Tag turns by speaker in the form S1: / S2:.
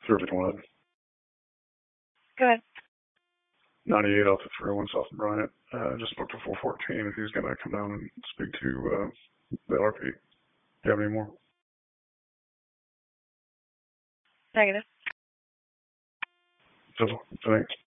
S1: Terrific one.
S2: Go ahead.
S1: 98 Alpha 301 South Bryant. Just spoke to 414 if he's going to come down and speak to the LRP. Do you have any more?
S2: Negative.
S1: Thanks.